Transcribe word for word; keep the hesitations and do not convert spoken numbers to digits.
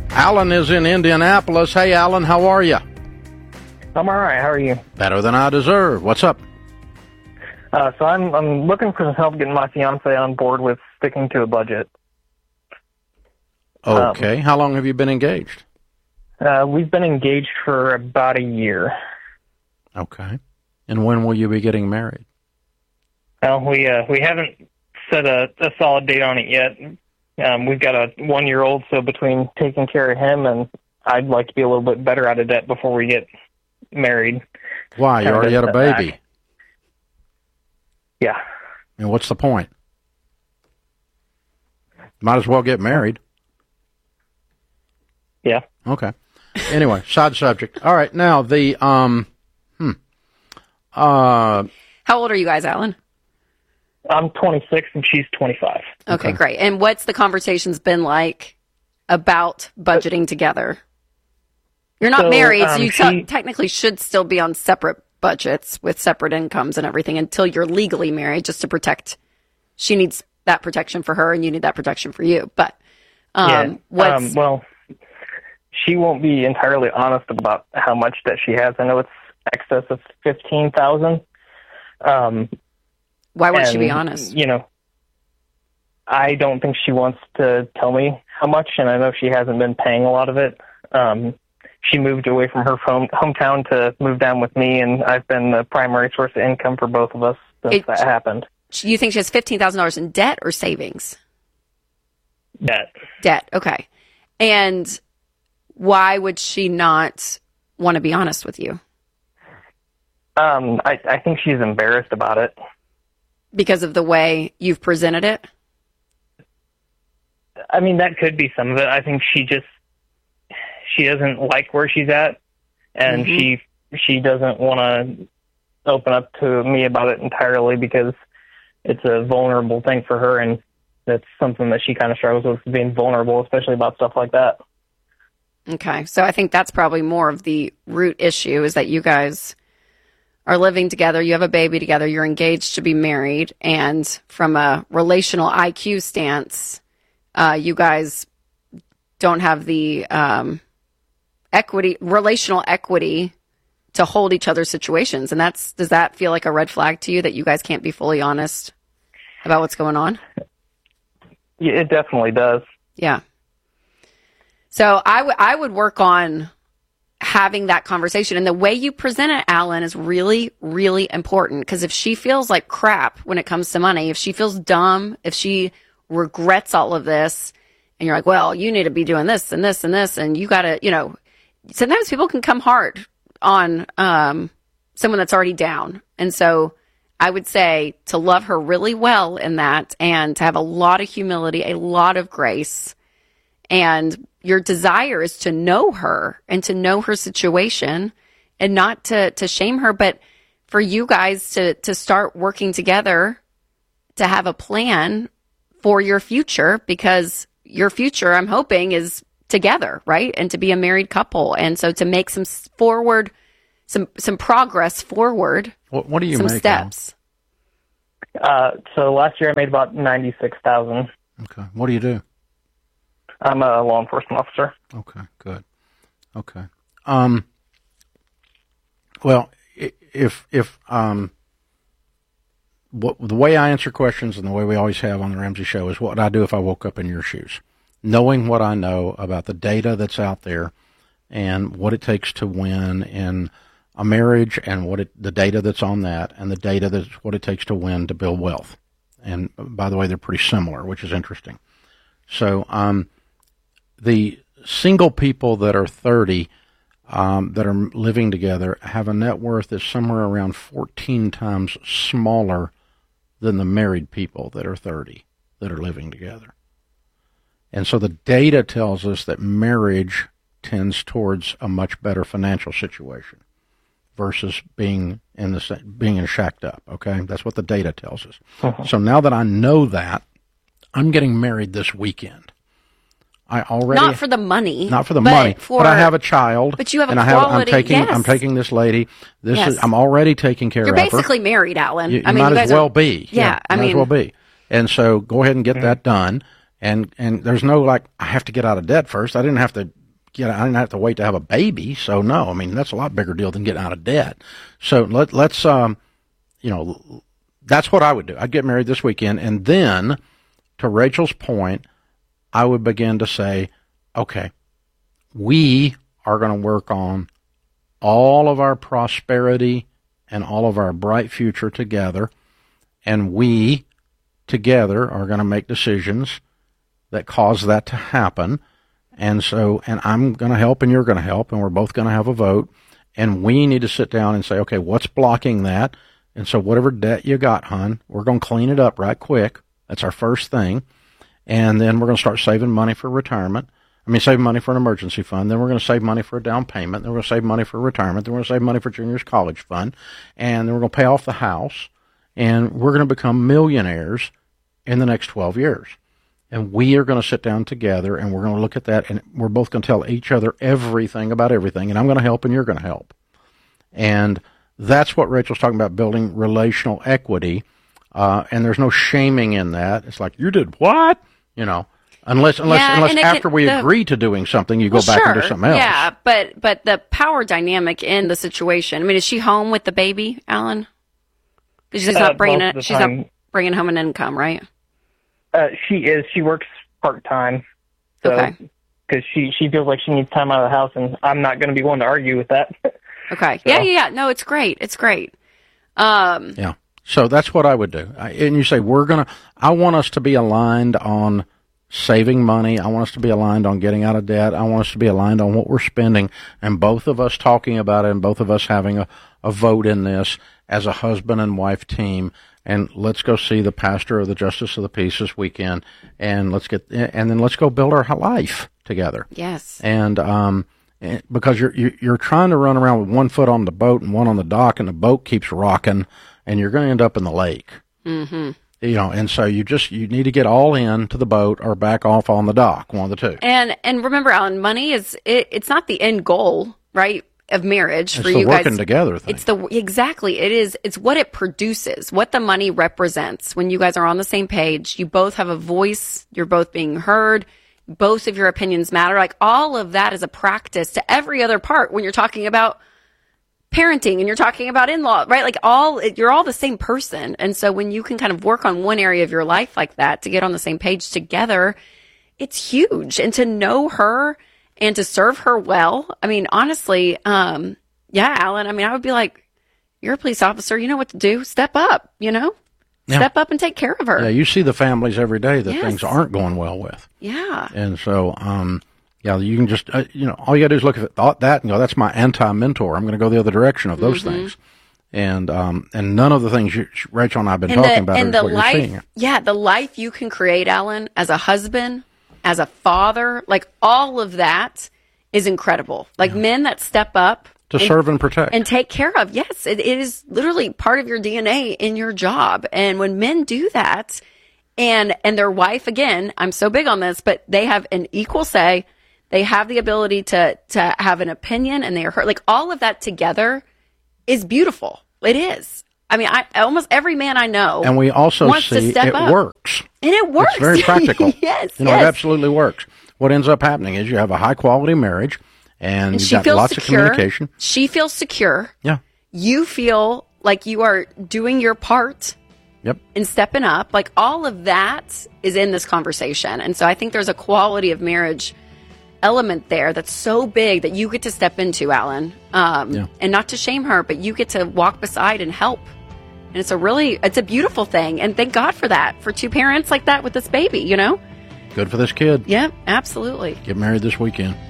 Alan is in Indianapolis. Hey, Alan, how are you? I'm all right. How are you? Better than I deserve. What's up? Uh, so I'm I'm looking for some help getting my fiance on board with sticking to a budget. Okay. Um, how long have you been engaged? Uh, we've been engaged for about a year. Okay. And when will you be getting married? Well, we uh, we haven't set a, a solid date on it yet. Um, we've got a one-year-old, so between taking care of him and I'd like to be a little bit better out of debt before we get married. Why? You already had a baby. Back. Yeah. And what's the point? Might as well get married. Yeah. Okay. Anyway, side subject. All right. Now, the, um, hmm. Uh, How old are you guys, Alan? I'm twenty-six and she's twenty-five. Okay, okay, great. And what's the conversations been like about budgeting together? You're not so, married, um, so you she, t- technically should still be on separate budgets with separate incomes and everything until you're legally married, just to protect. She needs that protection for her, and you need that protection for you. But um, yeah, what's um, well, she won't be entirely honest about how much that she has. I know it's excess of fifteen thousand. Um, Why won't and, she be honest? You know, I don't think she wants to tell me how much, and I know she hasn't been paying a lot of it. Um, she moved away from her home, hometown to move down with me, and I've been the primary source of income for both of us since it, that happened. You think she has fifteen thousand dollars in debt or savings? Debt. Debt, okay. And why would she not want to be honest with you? Um, I, I think she's embarrassed about it. Because of the way you've presented it? I mean, that could be some of it. I think she just, she doesn't like where she's at, and mm-hmm. she she doesn't want to open up to me about it entirely because it's a vulnerable thing for her, and that's something that she kind of struggles with, being vulnerable, especially about stuff like that. Okay, so I think that's probably more of the root issue, is that you guys are living together, you have a baby together, you're engaged to be married, and from a relational I Q stance, uh, you guys don't have the um, equity, relational equity to hold each other's situations. And that's, does that feel like a red flag to you, that you guys can't be fully honest about what's going on? Yeah, it definitely does. Yeah. So I, w- I would work on having that conversation. And the way you present it, Alan, is really, really important. Because if she feels like crap when it comes to money, if she feels dumb, if she regrets all of this, and you're like, well, you need to be doing this and this and this, and you got to, you know, sometimes people can come hard on um, someone that's already down. And so I would say to love her really well in that, and to have a lot of humility, a lot of grace. And your desire is to know her and to know her situation, and not to, to shame her, but for you guys to, to start working together to have a plan for your future, because your future, I'm hoping, is together, right? And to be a married couple. And so to make some forward, some, some progress forward. What, what do you some make? Some steps. Uh, so last year I made about ninety-six thousand. Okay. What do you do? I'm a law enforcement officer. Okay, good. Okay. Um, well, if, if, um, what, the way I answer questions and the way we always have on the Ramsey Show is what would I do if I woke up in your shoes? Knowing what I know about the data that's out there and what it takes to win in a marriage, and what it, the data that's on that, and the data that's what it takes to win to build wealth. And by the way, they're pretty similar, which is interesting. So, um, the single people that are thirty, um, that are living together, have a net worth that's somewhere around fourteen times smaller than the married people that are thirty that are living together. And so the data tells us that marriage tends towards a much better financial situation versus being in the being in shacked up. Okay, that's what the data tells us. Uh-huh. So now that I know that, I'm getting married this weekend. I already not for the money, not for the but money, for, but I have a child. But you have a and quality. I have, I'm taking, yes. I'm taking this lady. This yes. is, I'm already taking care You're of her. You're basically married, Alan. You, you I mean, might you as well are, be. Yeah, yeah I might mean, as well be. And so go ahead and get mm-hmm. that done. And and there's no like I have to get out of debt first. I didn't have to get, I didn't have to wait to have a baby. So no, I mean, that's a lot bigger deal than getting out of debt. So let, let's, um, you know, that's what I would do. I'd get married this weekend. And then to Rachel's point, I would begin to say, okay, we are going to work on all of our prosperity and all of our bright future together. And we together are going to make decisions that cause that to happen. And so, and I'm going to help and you're going to help, and we're both going to have a vote. And we need to sit down and say, okay, what's blocking that? And so whatever debt you got, hon, we're going to clean it up right quick. That's our first thing. And then we're going to start saving money for retirement. I mean, save money for an emergency fund. Then we're going to save money for a down payment. Then we're going to save money for retirement. Then we're going to save money for junior's college fund. And then we're going to pay off the house. And we're going to become millionaires in the next twelve years. And we are going to sit down together and we're going to look at that, and we're both going to tell each other everything about everything. And I'm going to help and you're going to help. And that's what Rachel's talking about, building relational equity. Uh, and there's no shaming in that. It's like, you did what? You know, unless unless yeah, unless after can, we the, agree to doing something, you well, go back sure, and do something else. Yeah, but but the power dynamic in the situation. I mean, is she home with the baby, Alan? Because she's not uh, bringing it. She's time. not bringing home an income, right? Uh, she is. She works part time. So, okay. Because she she feels like she needs time out of the house, and I'm not going to be one to argue with that. Okay. So. Yeah, yeah, yeah. No, it's great. It's great. Um, yeah. So that's what I would do. I, and you say, we're going to, I want us to be aligned on saving money. I want us to be aligned on getting out of debt. I want us to be aligned on what we're spending, and both of us talking about it and both of us having a, a vote in this as a husband and wife team. And let's go see the pastor of the Justice of the Peace this weekend, and let's get, and then let's go build our life together. Yes. And, um, because you're, you're trying to run around with one foot on the boat and one on the dock, and the boat keeps rocking, and you're going to end up in the lake. Mm-hmm. You know, and so you just, you need to get all in to the boat or back off on the dock, one of the two. And, and remember, Alan, money is, it, it's not the end goal, right, of marriage it's for the you working guys. Together thing. It's the, exactly, it is, it's what it produces, what the money represents. When you guys are on the same page, you both have a voice, you're both being heard, both of your opinions matter. Like, all of that is a practice to every other part when you're talking about parenting and you're talking about in-law, right? Like, all, you're all the same person. And so when you can kind of work on one area of your life like that to get on the same page together, it's huge. And to know her and to serve her well. I mean, honestly, um, yeah, Alan, I mean, I would be like, you're a police officer. You know what to do. Step up, you know, yeah. Step up and take care of her. Yeah. You see the families every day that yes. things aren't going well with. Yeah. And so, um, yeah, you can just, uh, you know, all you got to do is look at thought that and go, that's my anti-mentor. I'm going to go the other direction of those mm-hmm. things. And, um, and none of the things you, Rachel and I have been and talking the, about and is the what life, you're seeing. Yeah. The life you can create, Alan, as a husband, as a father, like, all of that is incredible. Like, yeah. men that step up to and, serve and protect and take care of. Yes. It, it is literally part of your D N A in your job. And when men do that, and, and their wife, again, I'm so big on this, but they have an equal say. They have the ability to, to have an opinion, and they are heard. Like, all of that together is beautiful. It is. I mean, I almost every man I know, and we also wants see to step it up. works, and it works. It's very practical. yes, you know, yes. it absolutely works. What ends up happening is you have a high quality marriage, and, and you've she got feels lots secure. of communication. She feels secure. Yeah, you feel like you are doing your part. Yep. And stepping up, like, all of that is in this conversation, and so I think there's a quality of marriage element there that's so big that you get to step into, Alan, um, yeah. and not to shame her, but you get to walk beside and help. And it's a really, it's a beautiful thing. And thank God for that, for two parents like that with this baby, you know? Good for this kid. Yeah, absolutely. Get married this weekend.